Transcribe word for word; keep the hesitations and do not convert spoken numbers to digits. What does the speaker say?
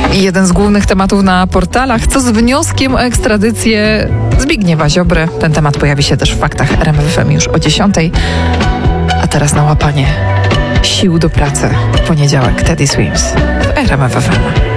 I jeden z głównych tematów na portalach. Co z wnioskiem o ekstradycję Zbigniewa Ziobry? Ten temat pojawi się też w faktach R M F F M już o dziesiątej. A teraz na łapanie sił do pracy w poniedziałek. Teddy Swims w R M F F M.